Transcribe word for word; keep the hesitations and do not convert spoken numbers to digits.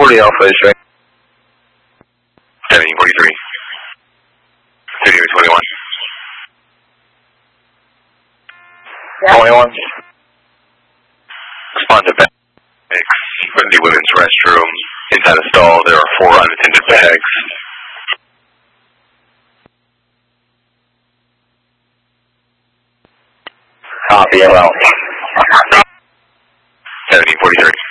forty Alpha is right. seventeen forty-three. Studio twenty-one. twenty-one. Respond to bag. For the women's restroom. Inside the stall, there are four unattended bags. Copy, M L. seventeen forty-three.